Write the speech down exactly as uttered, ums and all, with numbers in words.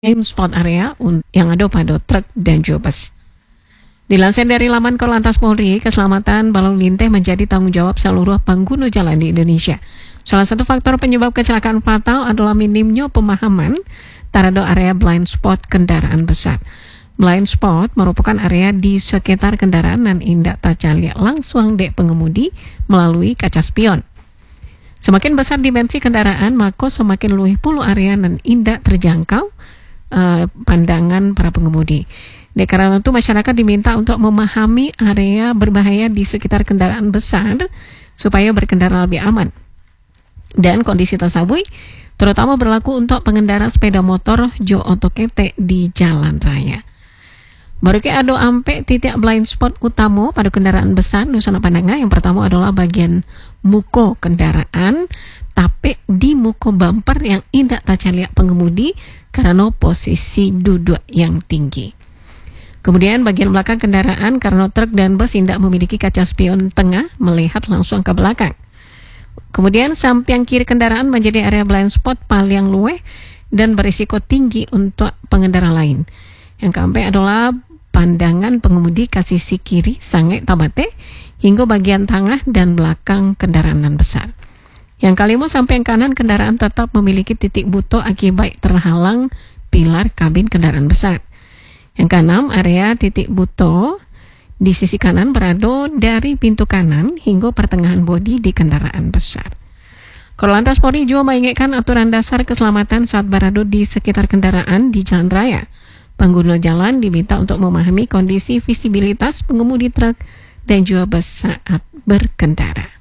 blind spot area yang ada pada truk dan juga bus. Dilansir dari laman Korlantas Polri, keselamatan lalu lintas menjadi tanggung jawab seluruh pengguna jalan di Indonesia. Salah satu faktor penyebab kecelakaan fatal adalah minimnya pemahaman terhadap area blind spot kendaraan besar. Blind spot merupakan area di sekitar kendaraan dan indak terlihat langsung dek pengemudi melalui kaca spion. Semakin besar dimensi kendaraan, maka semakin luwih puluh area dan indak terjangkau uh, pandangan para pengemudi. Dek karena itu masyarakat diminta untuk memahami area berbahaya di sekitar kendaraan besar supaya berkendara lebih aman. Dan kondisi tersebut terutama berlaku untuk pengendara sepeda motor jo otokete di jalan raya. Baru ke ada ampe titik blind spot utama pada kendaraan besar Nusana Pandangan. Yang pertama adalah bagian muka kendaraan, tapi di muka bumper yang tidak terlihat pengemudi karena posisi duduk yang tinggi. Kemudian bagian belakang kendaraan karena truk dan bus tidak memiliki kaca spion tengah melihat langsung ke belakang. Kemudian samping kiri kendaraan menjadi area blind spot paling luweh dan berisiko tinggi untuk pengendara lain. Yang keempat adalah pandangan pengemudi ke sisi kiri sangat tabate hingga bagian tengah dan belakang kendaraan besar. Yang kelima, samping kanan kendaraan tetap memiliki titik buta akibat terhalang pilar kabin kendaraan besar. Yang keenam, area titik buta di sisi kanan berada dari pintu kanan hingga pertengahan bodi di kendaraan besar. Korlantas Polri juga mengingatkan aturan dasar keselamatan saat berada di sekitar kendaraan di jalan raya. Pengguna jalan diminta untuk memahami kondisi visibilitas pengemudi truk dan juga bus saat berkendara.